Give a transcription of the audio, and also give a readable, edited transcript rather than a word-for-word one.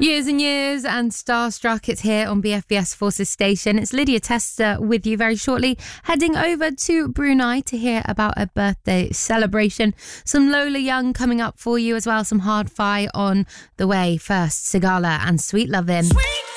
Years and years and Starstruck. It's here on BFBS Forces Station. It's Lydia Tester with you very shortly, heading over to Brunei to hear about a birthday celebration. Some Lola Young coming up for you as well. Some hard fi on the way. First, Sigala and Sweet Lovin'. Sweet